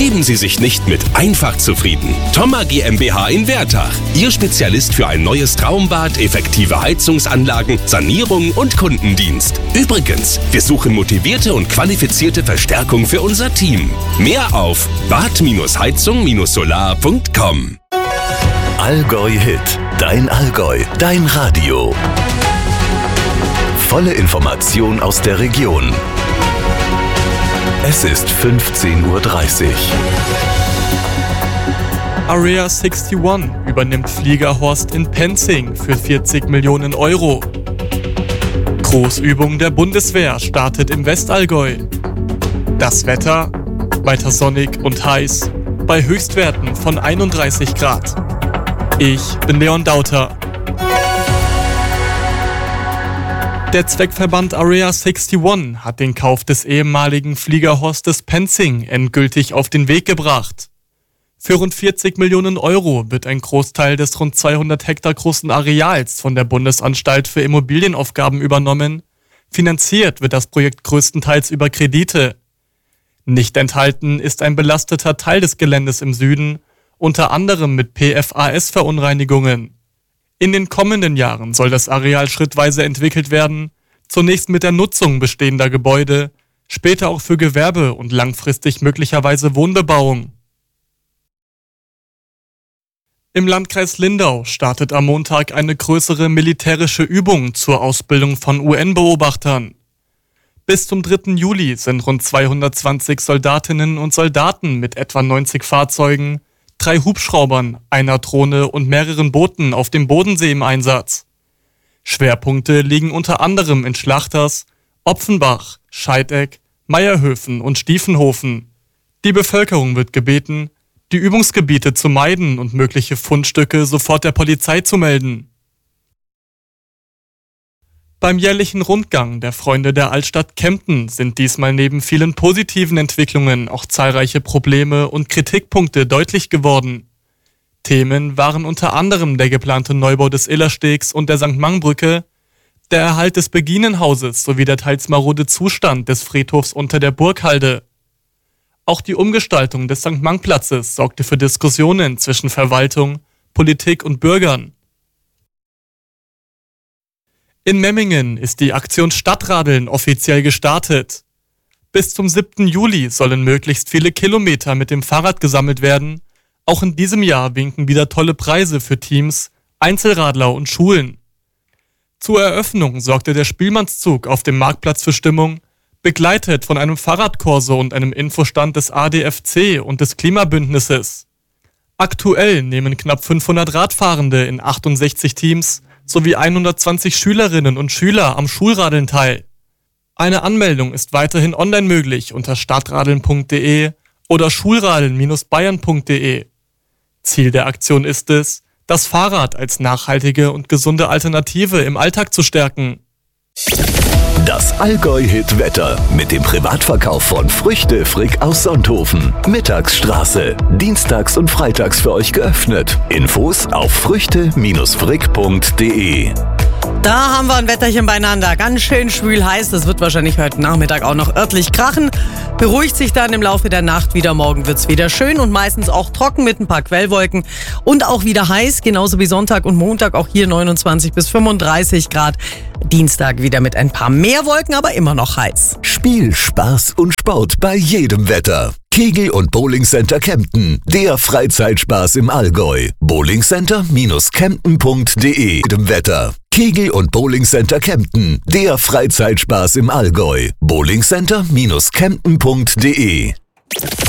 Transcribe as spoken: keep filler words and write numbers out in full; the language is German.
Geben Sie sich nicht mit einfach zufrieden. Thoma GmbH in Wertach. Ihr Spezialist für ein neues Traumbad, effektive Heizungsanlagen, Sanierung und Kundendienst. Übrigens, wir suchen motivierte und qualifizierte Verstärkung für unser Team. Mehr auf bad heizung solar punkt com. Allgäu Hit. Dein Allgäu. Dein Radio. Volle Information aus der Region. Es ist fünfzehn Uhr dreißig. Area einundsechzig übernimmt Fliegerhorst in Penzing für vierzig Millionen Euro. Großübung der Bundeswehr startet im Westallgäu. Das Wetter, weiter sonnig und heiß, bei Höchstwerten von einunddreißig Grad. Ich bin Leon Dauter. Der Zweckverband Area einundsechzig hat den Kauf des ehemaligen Fliegerhorstes Penzing endgültig auf den Weg gebracht. Für rund vierzig Millionen Euro wird ein Großteil des rund zweihundert Hektar großen Areals von der Bundesanstalt für Immobilienaufgaben übernommen. Finanziert wird das Projekt größtenteils über Kredite. Nicht enthalten ist ein belasteter Teil des Geländes im Süden, unter anderem mit P F A S-Verunreinigungen. In den kommenden Jahren soll das Areal schrittweise entwickelt werden, zunächst mit der Nutzung bestehender Gebäude, später auch für Gewerbe und langfristig möglicherweise Wohnbebauung. Im Landkreis Lindau startet am Montag eine größere militärische Übung zur Ausbildung von U N-Beobachtern. Bis zum dritten Juli sind rund zweihundertzwanzig Soldatinnen und Soldaten mit etwa neunzig Fahrzeugen, drei Hubschraubern, einer Drohne und mehreren Booten auf dem Bodensee im Einsatz. Schwerpunkte liegen unter anderem in Schlachters, Opfenbach, Scheideck, Meierhöfen und Stiefenhofen. Die Bevölkerung wird gebeten, die Übungsgebiete zu meiden und mögliche Fundstücke sofort der Polizei zu melden. Beim jährlichen Rundgang der Freunde der Altstadt Kempten sind diesmal neben vielen positiven Entwicklungen auch zahlreiche Probleme und Kritikpunkte deutlich geworden. Themen waren unter anderem der geplante Neubau des Illerstegs und der Sankt Mang-Brücke, der Erhalt des Beginenhauses sowie der teils marode Zustand des Friedhofs unter der Burghalde. Auch die Umgestaltung des Sankt Mang-Platzes sorgte für Diskussionen zwischen Verwaltung, Politik und Bürgern. In Memmingen ist die Aktion Stadtradeln offiziell gestartet. Bis zum siebten Juli sollen möglichst viele Kilometer mit dem Fahrrad gesammelt werden. Auch in diesem Jahr winken wieder tolle Preise für Teams, Einzelradler und Schulen. Zur Eröffnung sorgte der Spielmannszug auf dem Marktplatz für Stimmung, begleitet von einem Fahrradkorso und einem Infostand des A D F C und des Klimabündnisses. Aktuell nehmen knapp fünfhundert Radfahrende in achtundsechzig Teams sowie hundertzwanzig Schülerinnen und Schüler am Schulradeln teil. Eine Anmeldung ist weiterhin online möglich unter stadtradeln punkt de oder schulradeln Bindestrich bayern punkt de. Ziel der Aktion ist es, das Fahrrad als nachhaltige und gesunde Alternative im Alltag zu stärken. Das Allgäu-Hit-Wetter mit dem Privatverkauf von Früchte Frick aus Sonthofen. Mittagsstraße. Dienstags und freitags für euch geöffnet. Infos auf früchte frick punkt de. Da haben wir ein Wetterchen beieinander. Ganz schön schwül heiß. Das wird wahrscheinlich heute Nachmittag auch noch örtlich krachen. Beruhigt sich dann im Laufe der Nacht wieder. Morgen wird es wieder schön und meistens auch trocken mit ein paar Quellwolken. Und auch wieder heiß, genauso wie Sonntag und Montag. Auch hier neunundzwanzig bis fünfunddreißig Grad. Dienstag wieder mit ein paar mehr Wolken, aber immer noch heiß. Spiel, Spaß und Sport bei jedem Wetter. Kegel- und Bowlingcenter Kempten. Der Freizeitspaß im Allgäu. bowlingcenter kempten punkt de. Jedem Wetter. Kegel- und Bowlingcenter Kempten. Der Freizeitspaß im Allgäu. bowlingcenter kempten punkt de.